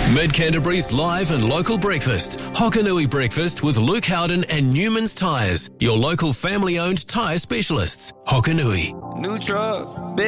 Mid-Canterbury's live and local breakfast. Hokanui Breakfast with Luke Howden and Newman's Tyres, your local family-owned tyre specialists. Hokanui. New truck.